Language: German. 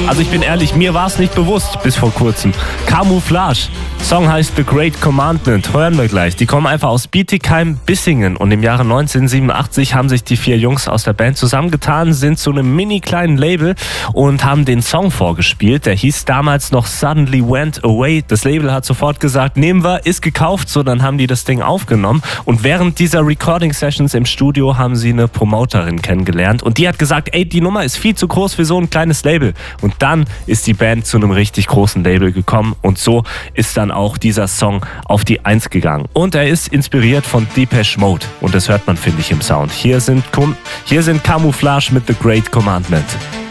Also ich bin ehrlich, mir war es nicht bewusst bis vor kurzem. Camouflage. Song heißt The Great Commandment. Hören wir gleich. Die kommen einfach aus Bietigheim-Bissingen und im Jahre 1987 haben sich die 4 Jungs aus der Band zusammengetan, sind zu einem mini kleinen Label und haben den Song vorgespielt. Der hieß damals noch Suddenly Went Away. Das Label hat sofort gesagt, nehmen wir, ist gekauft. So, dann haben die das Ding aufgenommen und während dieser Recording-Sessions im Studio haben sie eine Promoterin kennengelernt und die hat gesagt, ey, die Nummer ist viel zu groß für so ein kleines Label. Und dann ist die Band zu einem richtig großen Label gekommen und so ist dann auch dieser Song auf die 1 gegangen. Und er ist inspiriert von Depeche Mode und das hört man, finde ich, im Sound. Hier sind Camouflage mit The Great Commandment.